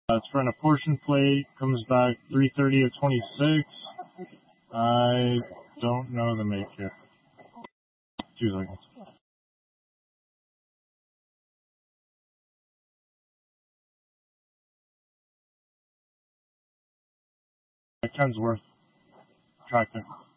It's for an apportion plate. Comes back 330 of 26. I don't know the make here. 2 seconds. Kensworth. Tractor.